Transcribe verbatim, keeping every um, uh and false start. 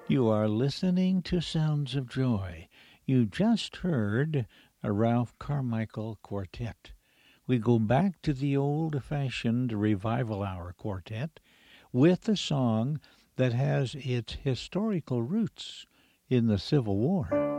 You are listening to Sounds of Joy. You just heard a Ralph Carmichael quartet. We go back to the old-fashioned Revival Hour quartet with a song that has its historical roots in the Civil War.